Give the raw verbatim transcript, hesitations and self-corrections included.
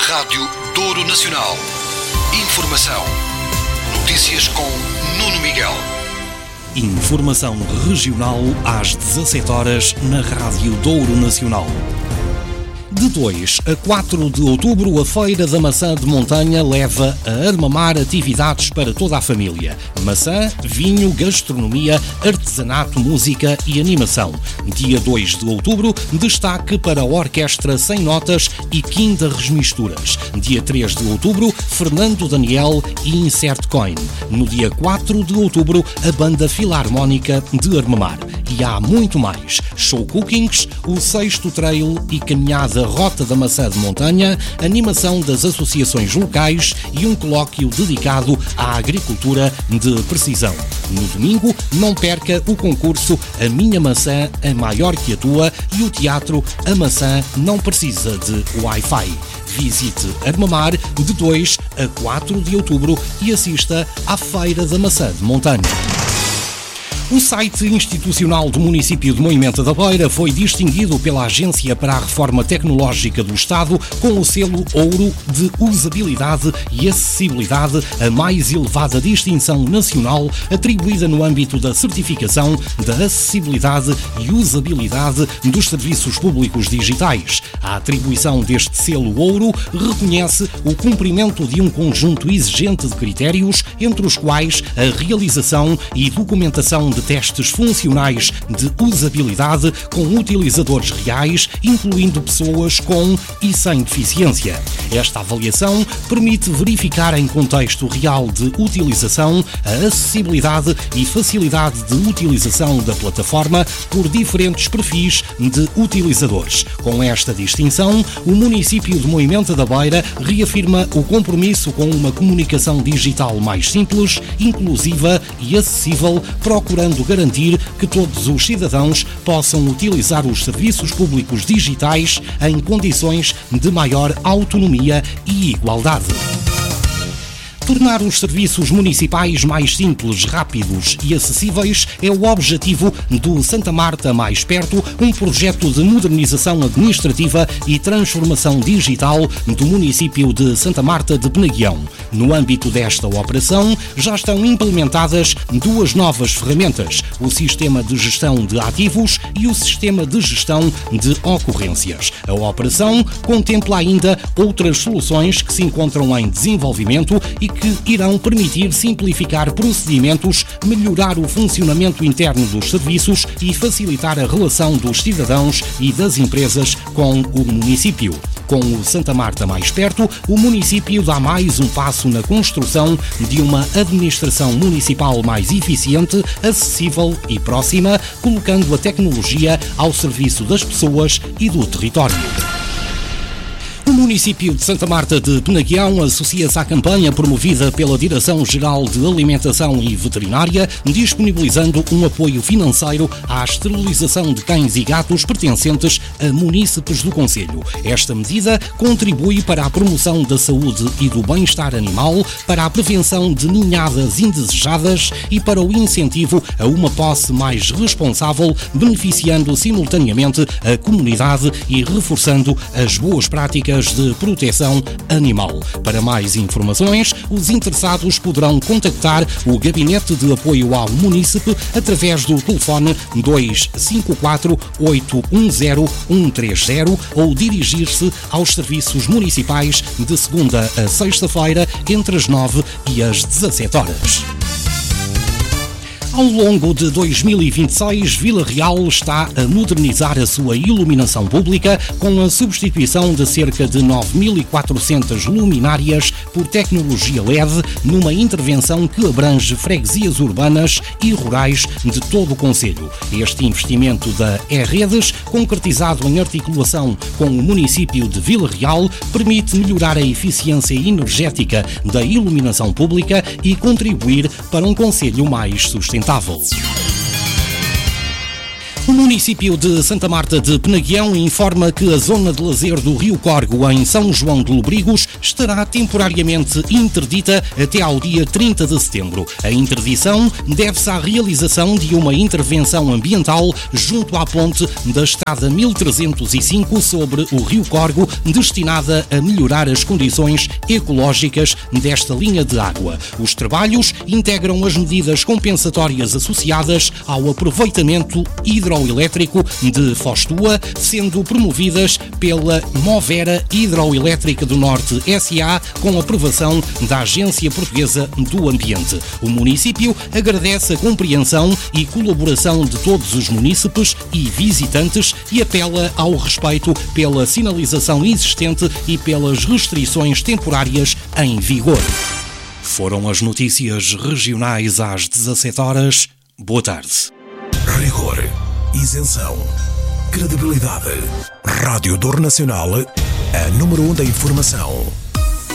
Rádio Douro Nacional. Informação. Notícias com Nuno Miguel. Informação regional às dezassete horas na Rádio Douro Nacional. De dois a quatro de outubro, a Feira da Maçã de Montanha leva a Armamar atividades para toda a família. Maçã, vinho, gastronomia, artesanato, música e animação. Dia dois de outubro, destaque para a Orquestra Sem Notas e Quinta Resmisturas. Dia três de outubro, Fernando Daniel e Insert Coin. No dia quatro de outubro, a Banda Filarmónica de Armamar. E há muito mais. Show cookings, o sexto trail e caminhada Rota da Maçã de Montanha, animação das associações locais e um colóquio dedicado à agricultura de precisão. No domingo, não perca o concurso A Minha Maçã é Maior que a Tua e o teatro A Maçã Não Precisa de Wi-Fi. Visite Armamar de dois a quatro de outubro e assista à Feira da Maçã de Montanha. O site institucional do município de Moimenta da Beira foi distinguido pela Agência para a Reforma Tecnológica do Estado com o selo Ouro de Usabilidade e Acessibilidade, a mais elevada distinção nacional atribuída no âmbito da certificação da acessibilidade e usabilidade dos serviços públicos digitais. A atribuição deste selo Ouro reconhece o cumprimento de um conjunto exigente de critérios, entre os quais a realização e documentação de testes funcionais de usabilidade com utilizadores reais, incluindo pessoas com e sem deficiência. Esta avaliação permite verificar em contexto real de utilização a acessibilidade e facilidade de utilização da plataforma por diferentes perfis de utilizadores. Com esta distinção, o município de Moimenta da Beira reafirma o compromisso com uma comunicação digital mais simples, inclusiva e acessível, procurando garantir que todos os cidadãos possam utilizar os serviços públicos digitais em condições de maior autonomia e igualdade. Tornar os serviços municipais mais simples, rápidos e acessíveis é o objetivo do Santa Marta Mais Perto, um projeto de modernização administrativa e transformação digital do município de Santa Marta de Penaguião. No âmbito desta operação, já estão implementadas duas novas ferramentas, o Sistema de Gestão de Ativos e o Sistema de Gestão de Ocorrências. A operação contempla ainda outras soluções que se encontram em desenvolvimento e que irão permitir simplificar procedimentos, melhorar o funcionamento interno dos serviços e facilitar a relação dos cidadãos e das empresas com o município. Com o Santa Marta Mais Perto, o município dá mais um passo na construção de uma administração municipal mais eficiente, acessível e próxima, colocando a tecnologia ao serviço das pessoas e do território. O município de Santa Marta de Penaguião associa-se à campanha promovida pela Direção-Geral de Alimentação e Veterinária, disponibilizando um apoio financeiro à esterilização de cães e gatos pertencentes a munícipes do concelho. Esta medida contribui para a promoção da saúde e do bem-estar animal, para a prevenção de ninhadas indesejadas e para o incentivo a uma posse mais responsável, beneficiando simultaneamente a comunidade e reforçando as boas práticas de proteção animal. Para mais informações, os interessados poderão contactar o Gabinete de Apoio ao Munícipe através do telefone dois cinco quatro, oito um zero, um três zero ou dirigir-se aos serviços municipais de segunda a sexta-feira entre as nove e as dezassete horas. Ao longo de dois mil e vinte e seis, Vila Real está a modernizar a sua iluminação pública com a substituição de cerca de nove mil e quatrocentas luminárias por tecnologia L E D numa intervenção que abrange freguesias urbanas e rurais de todo o concelho. Este investimento da E-Redes, concretizado em articulação com o município de Vila Real, permite melhorar a eficiência energética da iluminação pública e contribuir para um concelho mais sustentável. O município de Santa Marta de Penaguião informa que a zona de lazer do Rio Corgo, em São João de Lobrigos, estará temporariamente interdita até ao dia trinta de setembro. A interdição deve-se à realização de uma intervenção ambiental junto à ponte da Estrada mil trezentos e cinco sobre o Rio Corgo, destinada a melhorar as condições ecológicas desta linha de água. Os trabalhos integram as medidas compensatórias associadas ao aproveitamento hidroelétrico de Fostua, sendo promovidas pela Movera Hidroelétrica do Norte S A, com aprovação da Agência Portuguesa do Ambiente. O município agradece a compreensão e colaboração de todos os munícipes e visitantes e apela ao respeito pela sinalização existente e pelas restrições temporárias em vigor. Foram as notícias regionais às dezassete horas. Boa tarde. Rigor, isenção, credibilidade. Rádio Douro Nacional, a número um da informação.